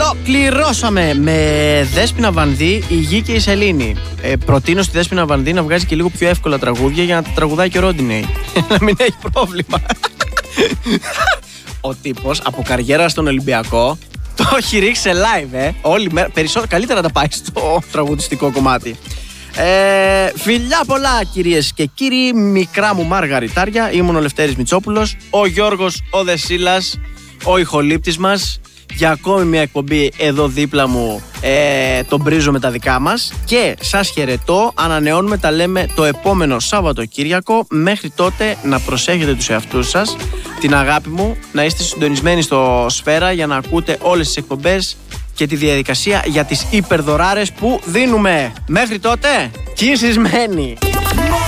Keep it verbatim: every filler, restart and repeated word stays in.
Ολοκληρώσαμε με Δέσποινα Βανδύ, η Γη και η Σελήνη. Ε, προτείνω στη Δέσποινα Βανδύ να βγάζει και λίγο πιο εύκολα τραγούδια για να τα τραγουδάει και ο Ρόντινεϊ. Να μην έχει πρόβλημα. Ο τύπος από καριέρα στον Ολυμπιακό το έχει ρίξει σε live, ε. Όλη μέρα. Περισσότερο, καλύτερα τα πάει στο τραγουδιστικό κομμάτι. Ε, φιλιά πολλά κυρίες και κύριοι, μικρά μου μαργαριτάρια. Ήμουν ο Λευτέρης Μητσόπουλος, ο Γιώργος ο Δεσίλας, ο ηχολήπτης μας. Για ακόμη μια εκπομπή εδώ δίπλα μου, ε, τον πρίζω με τα δικά μας. Και σας χαιρετώ, ανανεώνουμε, τα λέμε το επόμενο Σαββατοκύριακο. Μέχρι τότε να προσέχετε τους εαυτούς σας, την αγάπη μου, να είστε συντονισμένοι στο Σφαίρα για να ακούτε όλες τις εκπομπές και τη διαδικασία για τις υπερδωράρες που δίνουμε. Μέχρι τότε, κινησμένοι!